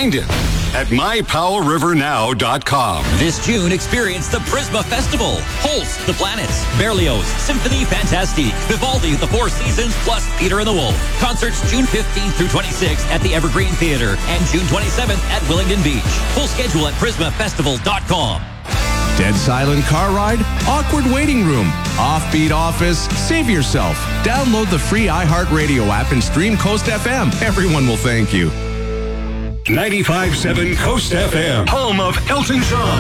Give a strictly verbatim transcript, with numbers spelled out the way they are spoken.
Find it at my powell river now dot com. This June, experience the Prisma Festival. Holst, The Planets, Berlioz, Symphony Fantastique, Vivaldi, The Four Seasons, plus Peter and the Wolf. Concerts June fifteenth through twenty-sixth at the Evergreen Theatre and June twenty-seventh at Willingdon Beach. Full schedule at prisma festival dot com. Dead silent car ride? Awkward waiting room? Offbeat office? Save yourself. Download the free iHeartRadio app and stream Coast F M. Everyone will thank you. ninety-five point seven Coast F M, home of Elton John.